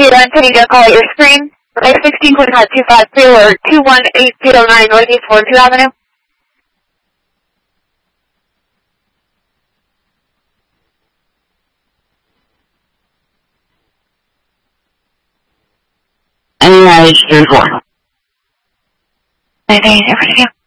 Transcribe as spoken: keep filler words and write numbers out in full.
data and putting a call at your screen. five sixteen Quinton two five two or two one eight zero nine Northeast Fortune Avenue. Anyway, here's one. Nine eight, over to you.